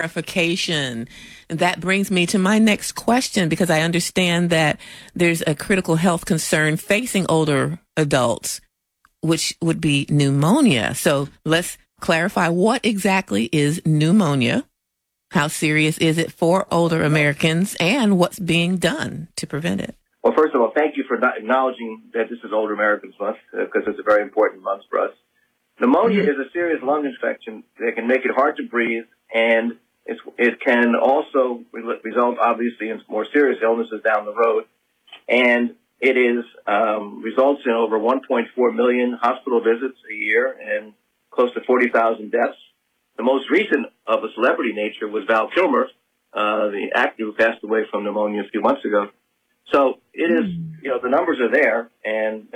clarification. That brings me to my next question, because I understand that there's a critical health concern facing older adults, which would be pneumonia. So let's clarify, what exactly is pneumonia? How serious is it for older Americans, and what's being done to prevent it? Well, first of all, thank you for acknowledging that this is Older Americans Month, because it's a very important month for us. Pneumonia is a serious lung infection that can make it hard to breathe, and it can also result, obviously, in more serious illnesses down the road. And it results in over 1.4 million hospital visits a year and close to 40,000 deaths. The most recent of a celebrity nature was Val Kilmer, the actor who passed away from pneumonia a few months ago. So it is, the numbers are there, and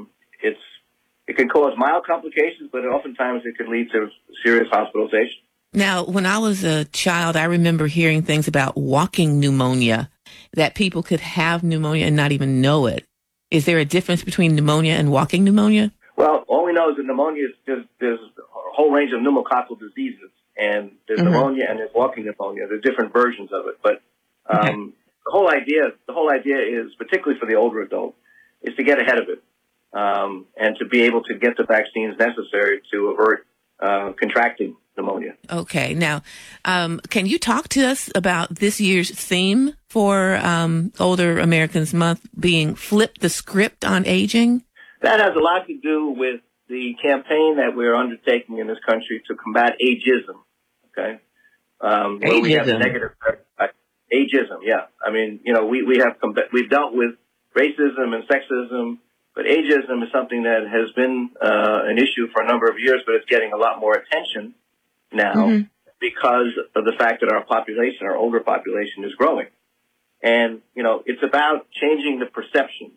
it can cause mild complications, but oftentimes it could lead to serious hospitalization. Now, when I was a child, I remember hearing things about walking pneumonia, that people could have pneumonia and not even know it. Is there a difference between pneumonia and walking pneumonia? Well, all we know is that pneumonia is there's a whole range of pneumococcal diseases, and there's pneumonia and there's walking pneumonia. There's different versions of it, but the whole idea is, particularly for the older adult, is to get ahead of it and to be able to get the vaccines necessary to avert contracting pneumonia. Okay. Now, can you talk to us about this year's theme for Older Americans Month being Flip the Script on Aging? That has a lot to do with the campaign that we're undertaking in this country to combat ageism. Okay. Ageism. We have negative ageism. Yeah. I mean, we've dealt with racism and sexism, but ageism is something that has been an issue for a number of years, but it's getting a lot more attention now because of the fact that our older population is growing. And, it's about changing the perceptions,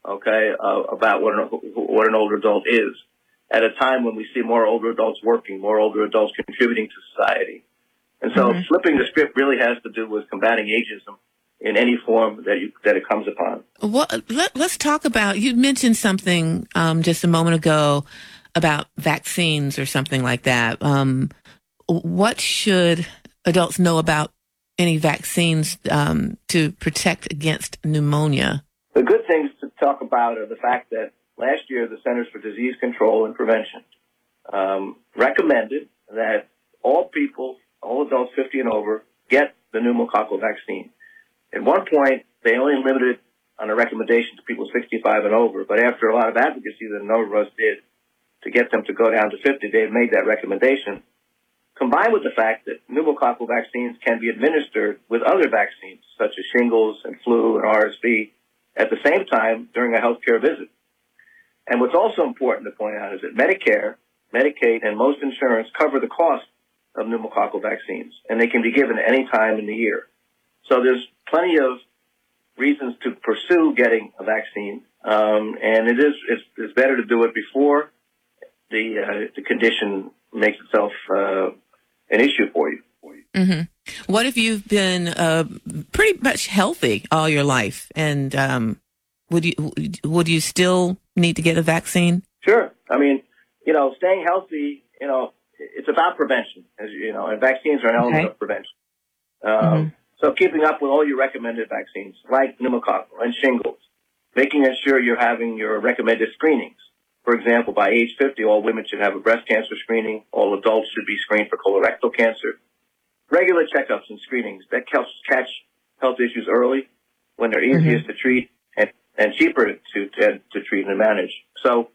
about what an older adult is at a time when we see more older adults working, more older adults contributing to society. And so flipping the script really has to do with combating ageism in any form that it comes upon. Well, let's talk about, you mentioned something just a moment ago about vaccines or something like that. What should adults know about any vaccines to protect against pneumonia? The good things to talk about are the fact that last year the Centers for Disease Control and Prevention recommended that all adults 50 and over, get the pneumococcal vaccine. At one point, they only limited it on a recommendation to people 65 and over, but after a lot of advocacy that a number of us did to get them to go down to 50, they made that recommendation, combined with the fact that pneumococcal vaccines can be administered with other vaccines, such as shingles and flu and RSV, at the same time during a healthcare visit. And what's also important to point out is that Medicare, Medicaid, and most insurance cover the cost of pneumococcal vaccines, and they can be given at any time in the year. So there's plenty of reasons to pursue getting a vaccine, and it's better to do it before the condition makes itself an issue for you. What if you've been pretty much healthy all your life, and would you still need to get a vaccine? Sure. I mean, staying healthy, it's about prevention, as you know, and vaccines are an element of prevention. So keeping up with all your recommended vaccines, like pneumococcal and shingles, making sure you're having your recommended screenings. For example, by age 50, all women should have a breast cancer screening. All adults should be screened for colorectal cancer. Regular checkups and screenings that helps catch health issues early when they're easiest to treat and cheaper to treat and manage. So,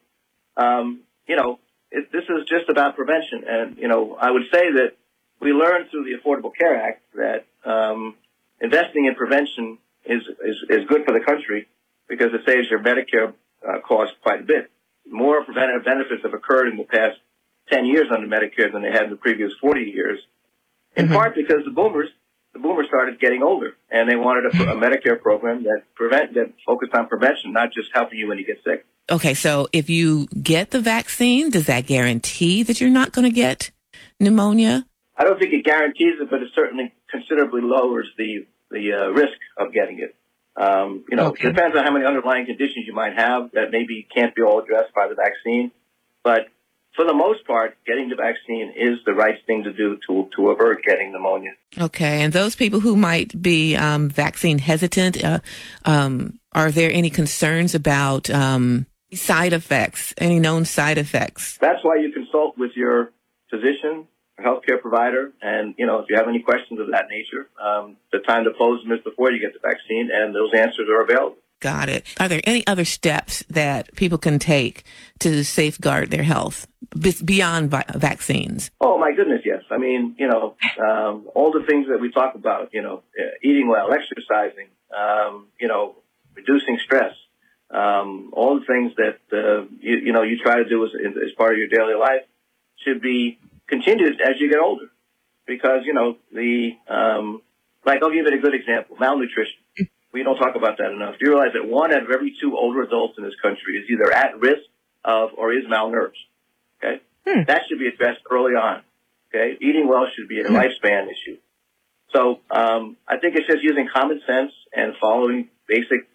this is just about prevention. And, I would say that we learned through the Affordable Care Act that investing in prevention is good for the country because it saves your Medicare costs quite a bit. More preventative benefits have occurred in the past 10 years under Medicare than they had in the previous 40 years, in part because the boomers started getting older, and they wanted a Medicare program that focused on prevention, not just helping you when you get sick. Okay, so if you get the vaccine, does that guarantee that you're not going to get pneumonia? I don't think it guarantees it, but it certainly considerably lowers the risk of getting it. It depends on how many underlying conditions you might have that maybe can't be all addressed by the vaccine. But for the most part, getting the vaccine is the right thing to do to avert getting pneumonia. Okay. And those people who might be vaccine hesitant, are there any concerns about side effects, any known side effects? That's why you consult with your physician or healthcare provider. And, if you have any questions of that nature, the time to pose them is before you get the vaccine, and those answers are available. Got it. Are there any other steps that people can take to safeguard their health beyond vaccines? Oh, my goodness, yes. I mean, all the things that we talk about, eating well, exercising, reducing stress, all the things that, you try to do as part of your daily life should be continued as you get older. Because, I'll give it a good example, malnutrition. We don't talk about that enough. Do you realize that 1 out of every 2 older adults in this country is either at risk of or is malnourished? Okay? That should be addressed early on. Okay? Eating well should be a lifespan issue. So I think it's just using common sense and following basic,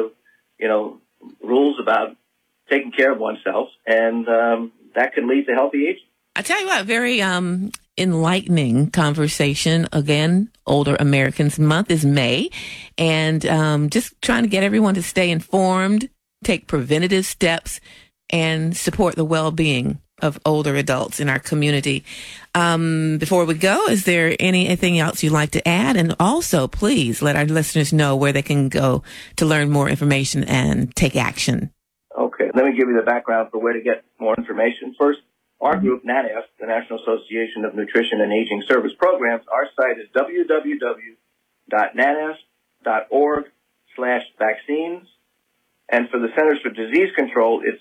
rules about taking care of oneself, and that can lead to healthy aging. I tell you what, very enlightening conversation. Again, Older Americans Month is May, and just trying to get everyone to stay informed, take preventative steps, and support the well-being of older adults in our community. Before we go, is there anything else you'd like to add? And also, please let our listeners know where they can go to learn more information and take action. Okay, let me give you the background for where to get more information. First, our group, NANAS, the National Association of Nutrition and Aging Service Programs, our site is www.nanas.org/vaccines. And for the Centers for Disease Control, it's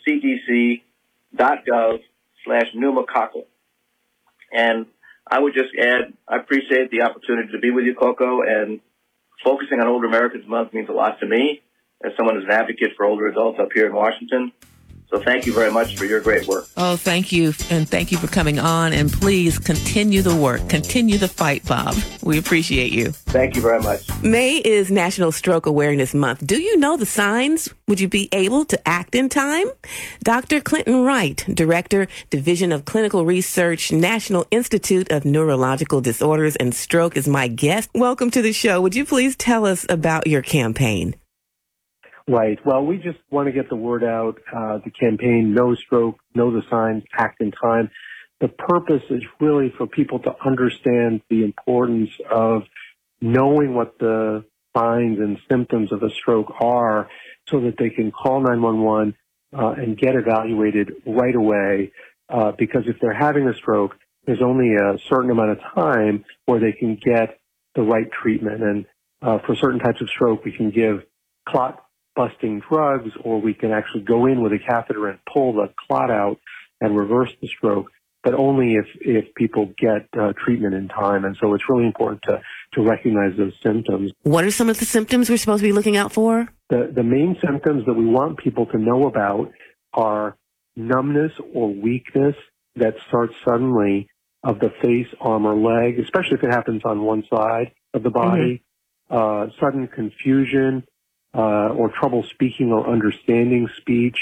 cdc.gov/pneumococcal. And I would just add, I appreciate the opportunity to be with you, Coco, and focusing on Older Americans Month means a lot to me as someone who's an advocate for older adults up here in Washington. So thank you very much for your great work. Oh, thank you. And thank you for coming on. And please continue the work. Continue the fight, Bob. We appreciate you. Thank you very much. May is National Stroke Awareness Month. Do you know the signs? Would you be able to act in time? Dr. Clinton Wright, Director, Division of Clinical Research, National Institute of Neurological Disorders and Stroke, is my guest. Welcome to the show. Would you please tell us about your campaign? Right. Well, we just want to get the word out, the campaign, Know Stroke, Know the Signs, Act in Time. The purpose is really for people to understand the importance of knowing what the signs and symptoms of a stroke are so that they can call 911 and get evaluated right away. Because if they're having a stroke, there's only a certain amount of time where they can get the right treatment. And for certain types of stroke, we can give clot-busting drugs, or we can actually go in with a catheter and pull the clot out and reverse the stroke, but only if people get treatment in time. And so it's really important to recognize those symptoms. What are some of the symptoms we're supposed to be looking out for? The main symptoms that we want people to know about are numbness or weakness that starts suddenly of the face, arm, or leg, especially if it happens on one side of the body, sudden confusion, or trouble speaking or understanding speech,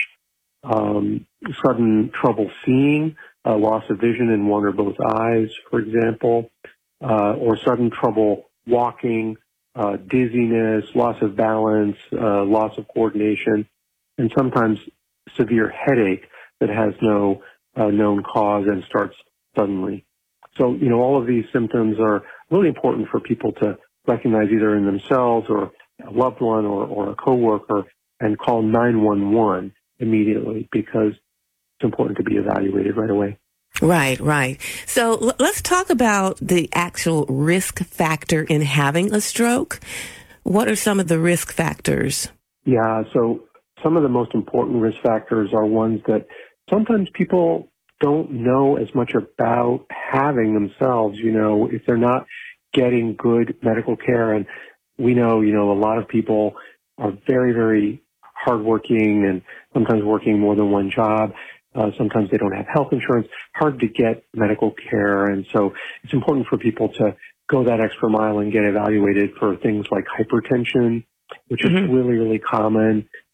sudden trouble seeing, loss of vision in one or both eyes, for example, or sudden trouble walking, dizziness, loss of balance, loss of coordination, and sometimes severe headache that has no known cause and starts suddenly. So, all of these symptoms are really important for people to recognize either in themselves or a loved one or a coworker, and call 911 immediately, because it's important to be evaluated right away. Right. So let's talk about the actual risk factor in having a stroke. What are some of the risk factors? Yeah, so some of the most important risk factors are ones that sometimes people don't know as much about having themselves, if they're not getting good medical care. And we know, a lot of people are very, very hardworking and sometimes working more than one job. Sometimes they don't have health insurance, hard to get medical care. And so it's important for people to go that extra mile and get evaluated for things like hypertension, which is really, really common,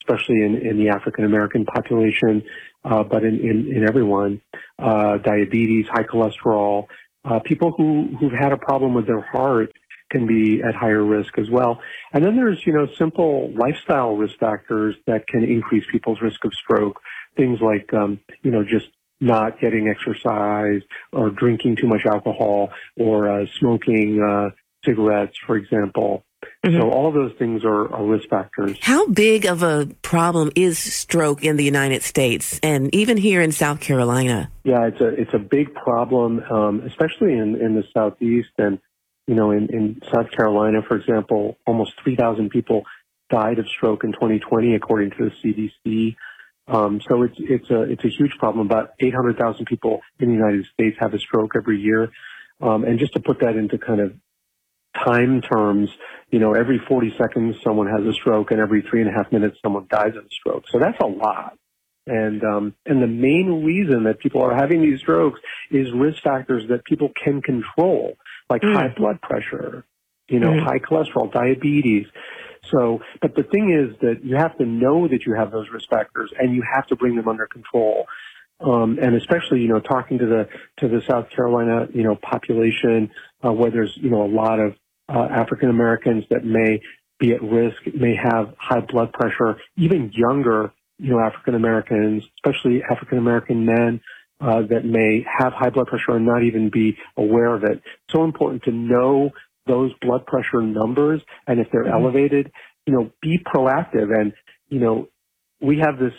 especially in the African American population, but in everyone. Diabetes, high cholesterol, people who've had a problem with their heart can be at higher risk as well. And then there's, simple lifestyle risk factors that can increase people's risk of stroke. Things like, just not getting exercise or drinking too much alcohol or smoking cigarettes, for example. Mm-hmm. So all of those things are risk factors. How big of a problem is stroke in the United States and even here in South Carolina? Yeah, it's a big problem, especially in the Southeast. And, in South Carolina, for example, almost 3,000 people died of stroke in 2020, according to the CDC. So it's a huge problem. About 800,000 people in the United States have a stroke every year. And just to put that into kind of time terms, every 40 seconds someone has a stroke, and every 3.5 minutes someone dies of a stroke. So that's a lot. And the main reason that people are having these strokes is risk factors that people can control, like high blood pressure, high cholesterol, diabetes. So, but the thing is that you have to know that you have those risk factors, and you have to bring them under control. And especially, talking to the South Carolina, population, where there's, a lot of African Americans that may be at risk, may have high blood pressure, even younger, African Americans, especially African American men, that may have high blood pressure and not even be aware of it. So important to know those blood pressure numbers, and if they're elevated, be proactive. And, we have this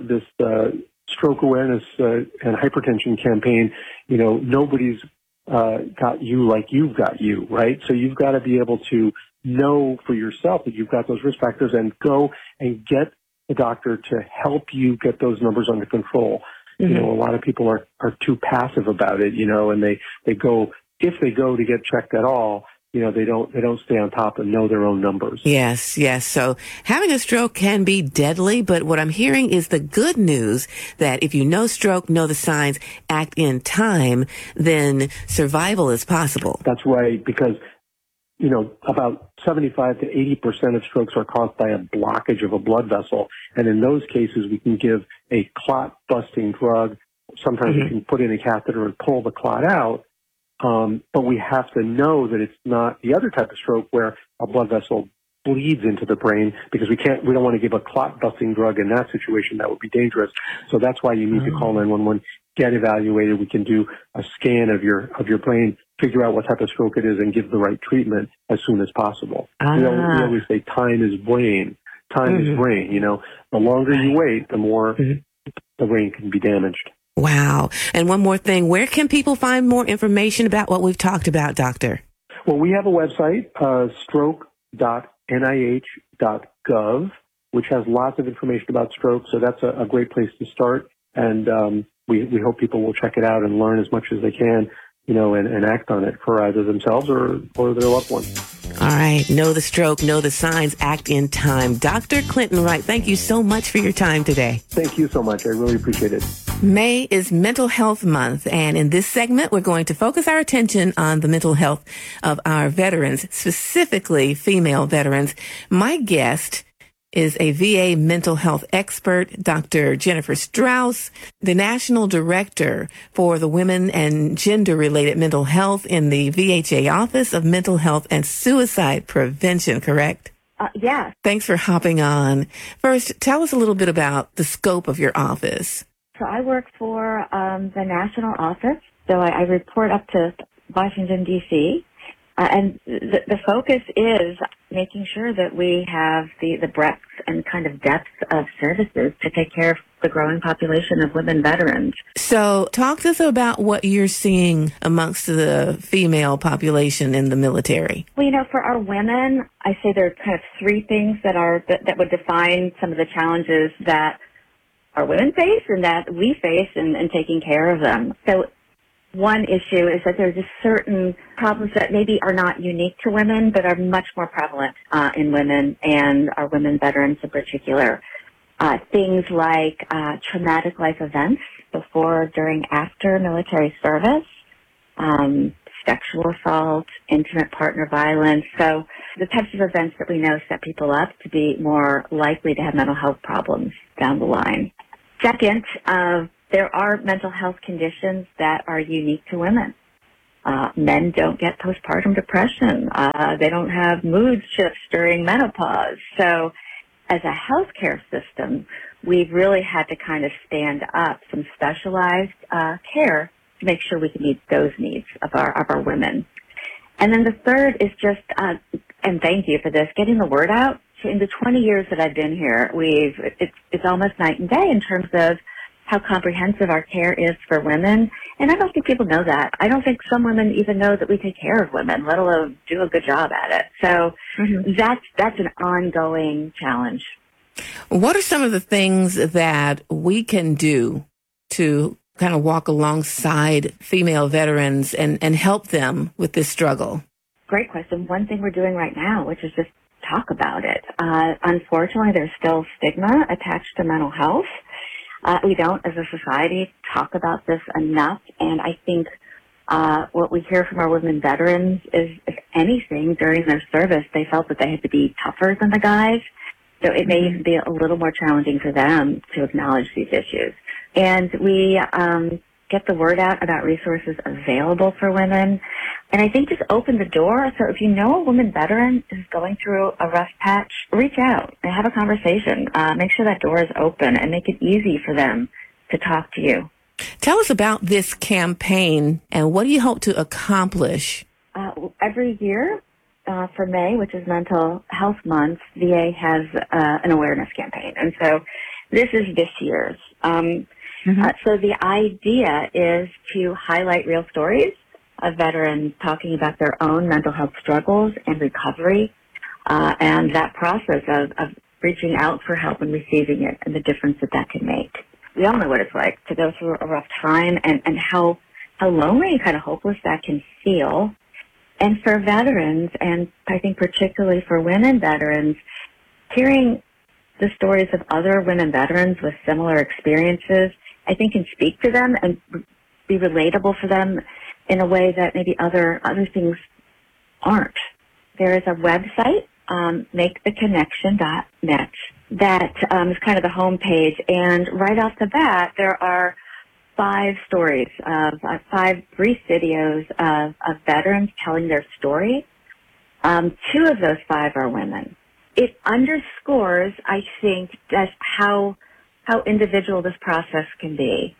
stroke awareness and hypertension campaign. Nobody's got you like you've got you, right? So you've got to be able to know for yourself that you've got those risk factors and go and get the doctor to help you get those numbers under control. A lot of people are too passive about it, and they go, if they go to get checked at all, they don't stay on top and know their own numbers. Yes. So having a stroke can be deadly, but what I'm hearing is the good news that if you know stroke, know the signs, act in time, then survival is possible. That's right, because, about 75 to 80% of strokes are caused by a blockage of a blood vessel. And in those cases, we can give a clot-busting drug. Sometimes we can put in a catheter and pull the clot out. But we have to know that it's not the other type of stroke where a blood vessel bleeds into the brain, because we don't want to give a clot-busting drug in that situation. That would be dangerous. So that's why you need to call 911, get evaluated. We can do a scan of your brain, figure out what type of stroke it is, and give the right treatment as soon as possible. We always say time is brain. Time is brain. The longer you wait, the more the brain can be damaged. Wow. And one more thing, where can people find more information about what we've talked about, Doctor? Well, we have a website, stroke.nih.gov, which has lots of information about stroke. So that's a great place to start. And we hope people will check it out and learn as much as they can, and act on it for either themselves or their loved ones. All right. Know the stroke, know the signs, act in time. Dr. Clinton Wright, thank you so much for your time today. Thank you so much. I really appreciate it. May is Mental Health Month, and in this segment, we're going to focus our attention on the mental health of our veterans, specifically female veterans. My guest is a VA mental health expert, Dr. Jennifer Strauss, the National Director for the Women and Gender-Related Mental Health in the VHA Office of Mental Health and Suicide Prevention, correct? Yes. Thanks for hopping on. First, tell us a little bit about the scope of your office. So I work for the national office, so I report up to Washington, D.C., and the focus is making sure that we have the breadth and kind of depth of services to take care of the growing population of women veterans. So talk to us about what you're seeing amongst the female population in the military. Well, for our women, I say there are kind of three things that would define some of the challenges that our women face and that we face in taking care of them. So one issue is that there's just certain problems that maybe are not unique to women, but are much more prevalent in women and our women veterans in particular. Things like traumatic life events before, during, after military service, sexual assault, intimate partner violence. So the types of events that we know set people up to be more likely to have mental health problems down the line. Second, there are mental health conditions that are unique to women. Men don't get postpartum depression. They don't have mood shifts during menopause. So as a healthcare system, we've really had to kind of stand up some specialized care to make sure we can meet those needs of our women. And then the third is just, and thank you for this, getting the word out. So in the 20 years that I've been here, it's almost night and day in terms of how comprehensive our care is for women. And I don't think people know that. I don't think some women even know that we take care of women, let alone do a good job at it. So that's an ongoing challenge. What are some of the things that we can do to kind of walk alongside female veterans and help them with this struggle? Great question. One thing we're doing right now, which is just talk about it. Unfortunately, there's still stigma attached to mental health. We don't, as a society, talk about this enough. And I think what we hear from our women veterans is, if anything, during their service, they felt that they had to be tougher than the guys. So it may even be a little more challenging for them to acknowledge these issues. And we get the word out about resources available for women. And I think just open the door. So if you know a woman veteran is going through a rough patch, reach out and have a conversation. Make sure that door is open and make it easy for them to talk to you. Tell us about this campaign and what do you hope to accomplish? Every year for May, which is Mental Health Month, VA has an awareness campaign. And so this is this year's. So the idea is to highlight real stories of veterans talking about their own mental health struggles and recovery, and that process of reaching out for help and receiving it and the difference that can make. We all know what it's like to go through a rough time and how lonely and kind of hopeless that can feel. And for veterans, and I think particularly for women veterans, hearing the stories of other women veterans with similar experiences, I think can speak to them and be relatable for them in a way that maybe other things aren't. There is a website, maketheconnection.net, that is kind of the homepage. And right off the bat, there are 5 stories of 5 brief videos of veterans telling their story. 2 of those 5 are women. It underscores, I think, just how individual this process can be.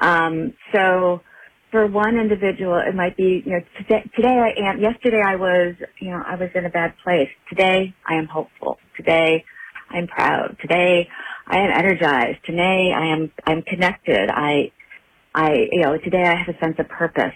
So for one individual, it might be, today I am, yesterday I was in a bad place. Today I am hopeful. Today I'm proud. Today I am energized. Today I'm connected. Today I have a sense of purpose.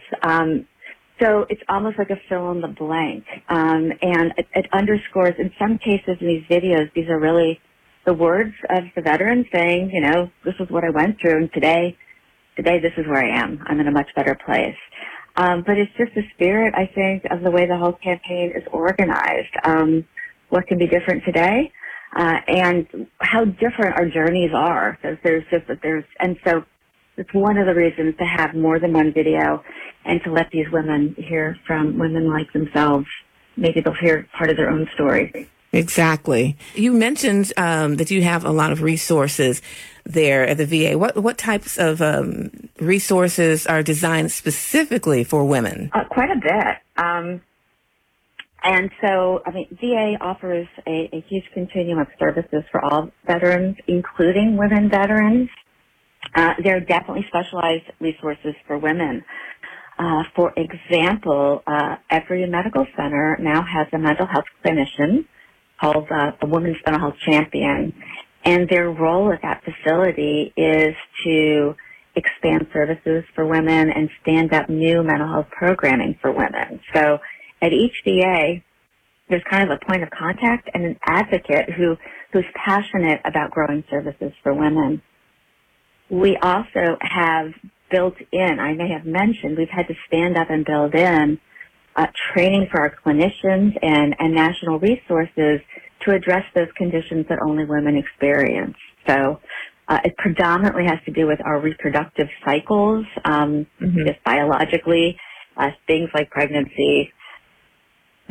So it's almost like a fill in the blank. And it underscores, in some cases in these videos, these are really the words of the veteran saying, this is what I went through, and today this is where I am. I'm in a much better place. But it's just the spirit, I think, of the way the whole campaign is organized. What can be different today, and how different our journeys are. And so it's one of the reasons to have more than one video and to let these women hear from women like themselves. Maybe they'll hear part of their own story. Exactly. You mentioned that you have a lot of resources there at the VA. What types of resources are designed specifically for women? Quite a bit. And so, VA offers a huge continuum of services for all veterans, including women veterans. There are definitely specialized resources for women. For example, every medical center now has a mental health clinician called a Women's Mental Health Champion, and their role at that facility is to expand services for women and stand up new mental health programming for women. So at each VA, there's kind of a point of contact and an advocate who's passionate about growing services for women. We also have built in, I may have mentioned, we've had to stand up and build in training for our clinicians and national resources to address those conditions that only women experience. So it predominantly has to do with our reproductive cycles, just biologically, things like pregnancy,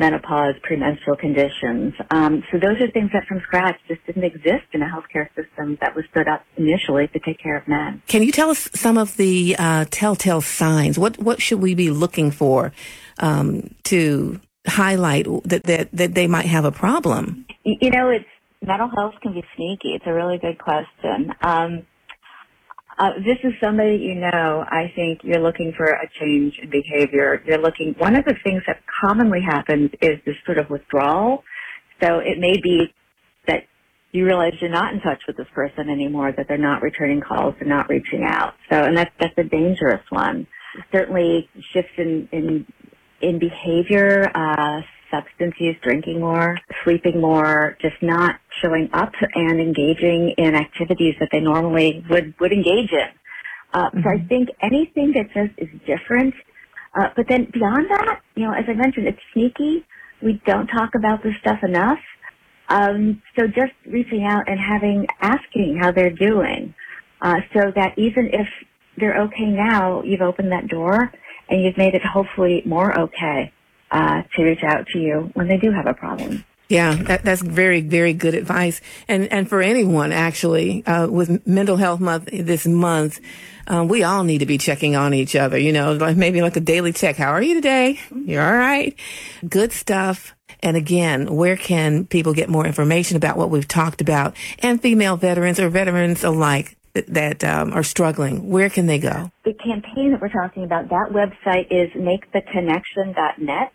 menopause, premenstrual conditions. So those are things that from scratch just didn't exist in a healthcare system that was stood up initially to take care of men. Can you tell us some of the telltale signs? What should we be looking for to highlight that they might have a problem? It's mental health can be sneaky. It's a really good question. This is somebody I think you're looking for a change in behavior. One of the things that commonly happens is this sort of withdrawal. So it may be that you realize you're not in touch with this person anymore, that they're not returning calls, they're not reaching out. And that's a dangerous one. Certainly shifts in behavior, substance use, drinking more, sleeping more, just not showing up and engaging in activities that they normally would engage in. So I think anything that just is different. But then beyond that, as I mentioned, it's sneaky. We don't talk about this stuff enough. So just reaching out and asking how they're doing, so that even if they're okay now, you've opened that door and you've made it hopefully more okay to reach out to you when they do have a problem. Yeah, that's very, very good advice. And for anyone, actually, with Mental Health Month this month, we all need to be checking on each other, maybe like a daily check. How are you today? You're all right? Good stuff. And again, where can people get more information about what we've talked about, and female veterans or veterans alike that are struggling? Where can they go? The campaign that we're talking about, that website is maketheconnection.net.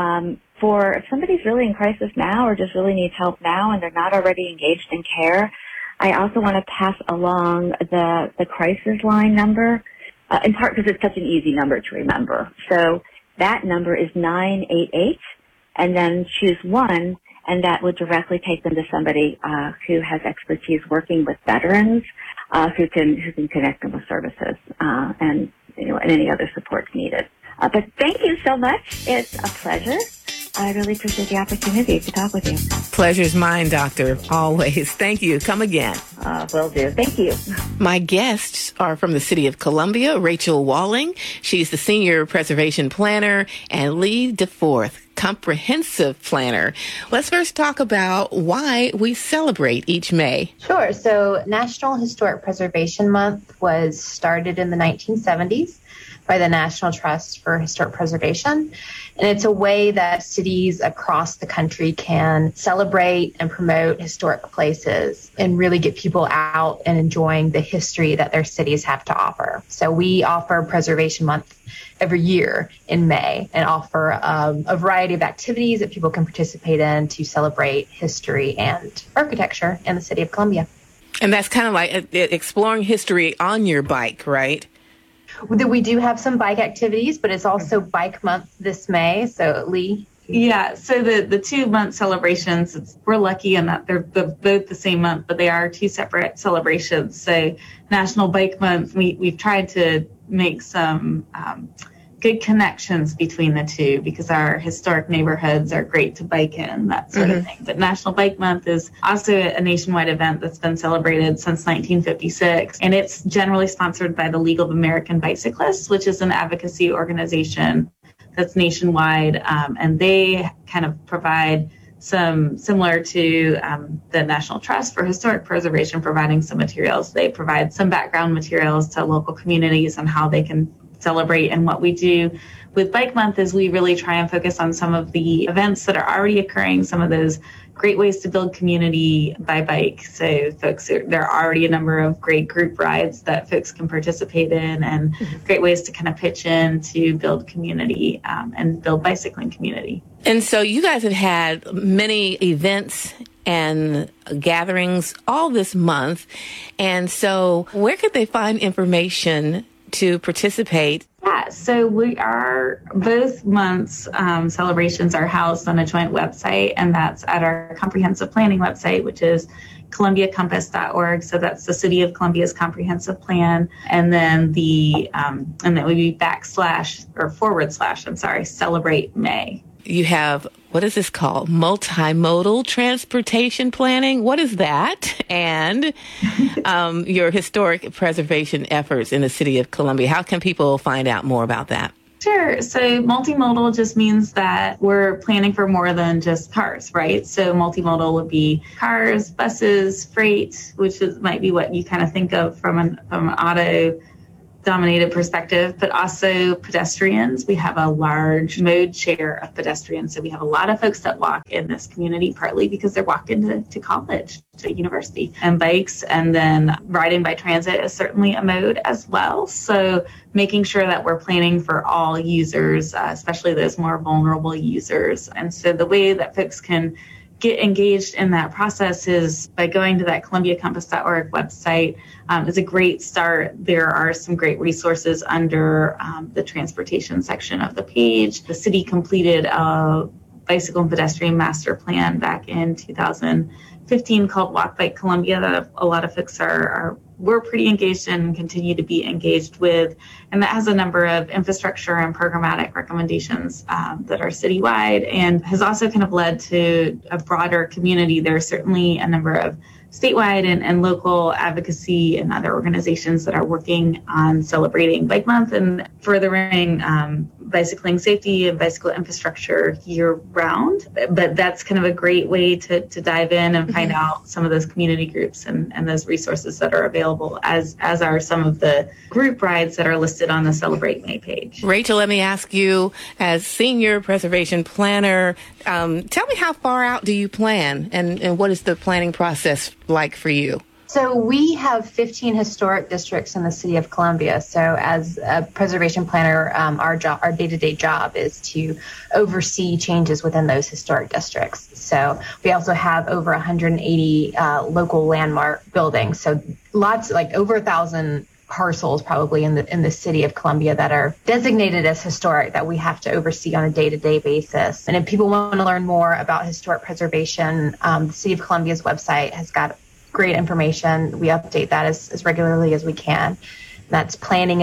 For if somebody's really in crisis now or just really needs help now and they're not already engaged in care, I also want to pass along the crisis line number, in part because it's such an easy number to remember. So that number is 988, and then choose 1, and that would directly take them to somebody who has expertise working with veterans, who can connect them with services and any other supports needed. But thank you so much. It's a pleasure. I really appreciate the opportunity to talk with you. Pleasure's mine, Doctor. Always. Thank you. Come again. Will do. Thank you. My guests are from the City of Columbia, Rachel Walling. She's the Senior Preservation Planner, and Lee DeForth, Comprehensive Planner. Let's first talk about why we celebrate each May. Sure. So National Historic Preservation Month was started in the 1970s by the National Trust for Historic Preservation. And it's a way that cities across the country can celebrate and promote historic places and really get people out and enjoying the history that their cities have to offer. So we offer Preservation Month every year in May and offer a variety of activities that people can participate in to celebrate history and architecture in the city of Columbia. And that's kind of like exploring history on your bike, right? We do have some bike activities, but it's also Bike Month this May. So, Lee? Yeah, so the 2-month celebrations, we're lucky in that they're both the same month, but they are 2 separate celebrations. So National Bike Month, we've tried to make some good connections between the two because our historic neighborhoods are great to bike in, that sort of thing. But National Bike Month is also a nationwide event that's been celebrated since 1956, and it's generally sponsored by the League of American Bicyclists, which is an advocacy organization that's nationwide, and they kind of provide some similar to the National Trust for Historic Preservation, providing some materials. They provide some background materials to local communities on how they can celebrate. And what we do with Bike Month is we really try and focus on some of the events that are already occurring, some of those great ways to build community by bike. So there are already a number of great group rides that folks can participate in, and great ways to kind of pitch in to build community and build bicycling community. And so you guys have had many events and gatherings all this month. And so where could they find information to participate? Yeah, so we are, both months' celebrations are housed on a joint website, and that's at our comprehensive planning website, which is columbiacompass.org. So that's the City of Columbia's comprehensive plan. And then and that would be /celebrate May. You have, what is this called? Multimodal transportation planning. What is that? And your historic preservation efforts in the City of Columbia. How can people find out more about that? Sure. So multimodal just means that we're planning for more than just cars, right? So multimodal would be cars, buses, freight, which might be what you kind of think of from an auto dominated perspective, but also pedestrians. We have a large mode share of pedestrians. So we have a lot of folks that walk in this community, partly because they're walking to college, to university, and bikes. And then riding by transit is certainly a mode as well. So making sure that we're planning for all users, especially those more vulnerable users. And so the way that folks can get engaged in that process is by going to that columbiacompass.org website. Is a great start. There are some great resources under the transportation section of the page. The city completed a bicycle and pedestrian master plan back in 2015 called Walk Bike Columbia that a lot of folks were pretty engaged in and continue to be engaged with. And that has a number of infrastructure and programmatic recommendations that are citywide and has also kind of led to a broader community. There are certainly a number of statewide and local advocacy and other organizations that are working on celebrating Bike Month and furthering bicycling safety and bicycle infrastructure year round. But that's kind of a great way to dive in and find out some of those community groups and those resources that are available, as are some of the group rides that are listed on the Celebrate May page. Rachel, let me ask you, as senior preservation planner, tell me how far out do you plan and what is the planning process like for you? So we have 15 historic districts in the city of Columbia. So as a preservation planner, our day-to-day job is to oversee changes within those historic districts. So we also have over 180 local landmark buildings. So lots, like over 1,000 parcels probably in the city of Columbia that are designated as historic that we have to oversee on a day-to-day basis. And if people want to learn more about historic preservation, the City of Columbia's website has got great information. We update that as regularly as we can. That's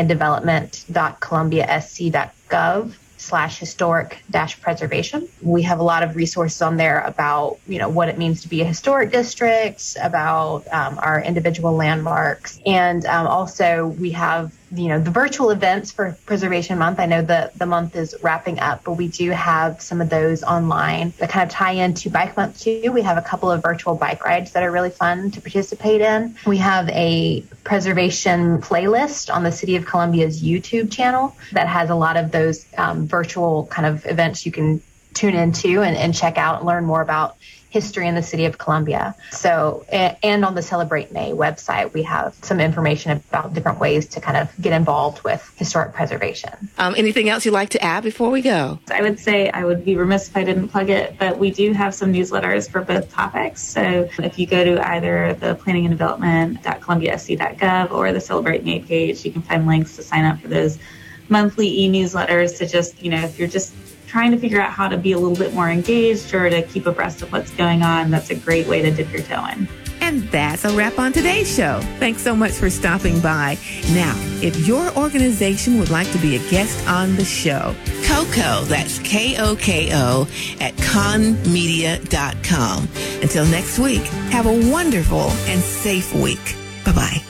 planninganddevelopment.columbiasc.gov/historic-preservation. We have a lot of resources on there about, what it means to be a historic district, about our individual landmarks. And also we have, the virtual events for Preservation Month. I know that the month is wrapping up, but we do have some of those online that kind of tie into Bike Month too. We have a couple of virtual bike rides that are really fun to participate in. We have a preservation playlist on the City of Columbia's YouTube channel that has a lot of those virtual kind of events you can tune into and check out and learn more about history in the City of Columbia. So, and on the Celebrate May website, we have some information about different ways to kind of get involved with historic preservation. Anything else you'd like to add before we go? I would say I would be remiss if I didn't plug it, but we do have some newsletters for both topics. So if you go to either the planninganddevelopment.columbiasc.gov or the Celebrate May page, you can find links to sign up for those monthly e-newsletters to just, if you're just trying to figure out how to be a little bit more engaged or to keep abreast of what's going on, that's a great way to dip your toe in. And that's a wrap on today's show. Thanks so much for stopping by. Now, if your organization would like to be a guest on the show, KOKO, that's KOKO, at conmedia.com. Until next week, have a wonderful and safe week. Bye-bye.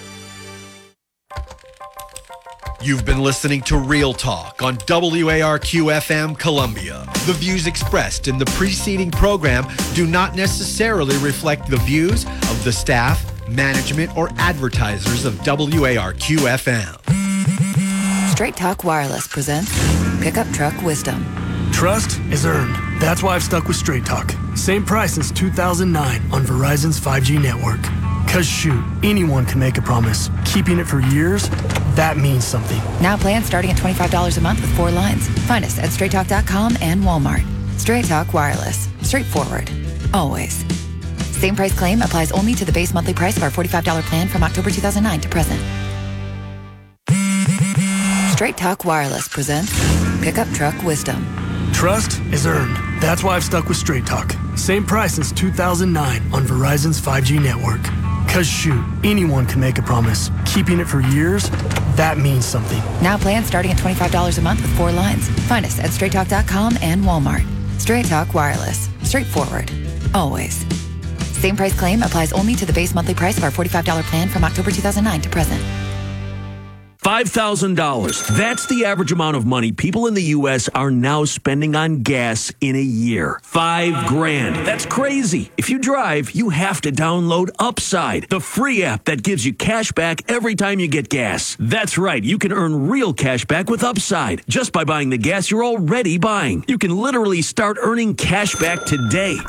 You've been listening to Real Talk on WARQ-FM Columbia. The views expressed in the preceding program do not necessarily reflect the views of the staff, management, or advertisers of WARQ-FM. Straight Talk Wireless presents Pickup Truck Wisdom. Trust is earned. That's why I've stuck with Straight Talk. Same price since 2009 on Verizon's 5G network. Cause shoot, anyone can make a promise. Keeping it for years, that means something. Now plans starting at $25 a month with 4 lines. Find us at straighttalk.com and Walmart. Straight Talk Wireless. Straightforward. Always. Same price claim applies only to the base monthly price of our $45 plan from October 2009 to present. Straight Talk Wireless presents Pickup Truck Wisdom. Trust is earned. That's why I've stuck with Straight Talk. Same price since 2009 on Verizon's 5G network. Cause shoot, anyone can make a promise. Keeping it for years, that means something. Now plans starting at $25 a month with 4 lines. Find us at straighttalk.com and Walmart. Straight Talk Wireless. Straightforward. Always. Same price claim applies only to the base monthly price of our $45 plan from October 2009 to present. $5,000. That's the average amount of money people in the U.S. are now spending on gas in a year. $5,000. That's crazy. If you drive, you have to download Upside, the free app that gives you cash back every time you get gas. That's right. You can earn real cash back with Upside just by buying the gas you're already buying. You can literally start earning cash back today.